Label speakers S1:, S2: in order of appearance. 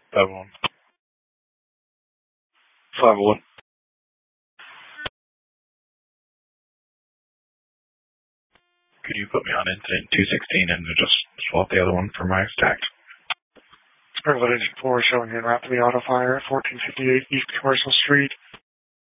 S1: 501.
S2: 501.
S1: Could you put me on incident 216 and just swap the other one for my stack?
S3: Springfield Engine 4 showing in rapidly auto fire at 1458 East Commercial Street.